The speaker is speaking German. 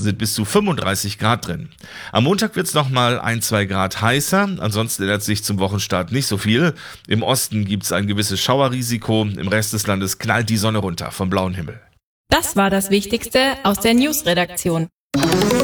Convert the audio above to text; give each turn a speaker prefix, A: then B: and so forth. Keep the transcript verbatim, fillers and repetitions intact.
A: Osten sind bis zu fünfunddreißig Grad drin. Am Montag wird es nochmal ein, zwei Grad heißer. Ansonsten ändert sich zum Wochenstart nicht so viel. Im Osten gibt es ein gewisses Schauerrisiko. Im Rest des Landes knallt die Sonne runter vom blauen Himmel.
B: Das war das Wichtigste aus der News-Redaktion.